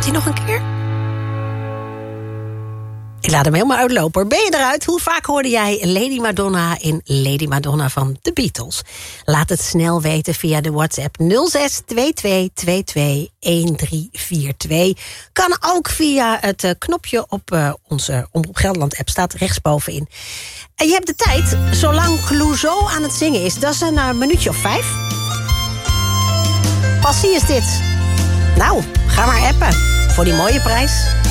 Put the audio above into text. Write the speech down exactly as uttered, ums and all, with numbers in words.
hij nog een keer? Ik laat hem helemaal uitlopen. Ben je eruit? Hoe vaak hoorde jij Lady Madonna in Lady Madonna van de Beatles? Laat het snel weten via de WhatsApp nul zes twee twee twee twee een drie vier twee. Kan ook via het uh, knopje op uh, onze Omroep Gelderland app. Staat rechtsbovenin. En je hebt de tijd, zolang Clouseau aan het zingen is. Dat is een uh, minuutje of vijf. Passie is dit. Nou, ga maar appen voor die mooie prijs.